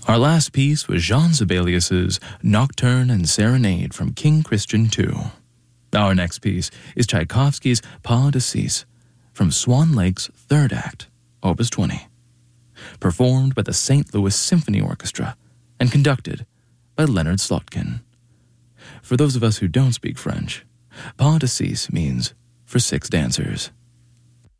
Our last piece was Jean Sibelius's Nocturne and Serenade from King Christian II. Our next piece is Tchaikovsky's Pas de Six from Swan Lake's Third Act, Opus 20, performed by the St. Louis Symphony Orchestra and conducted by Leonard Slotkin. For those of us who don't speak French, Pas de Six means for 6 dancers.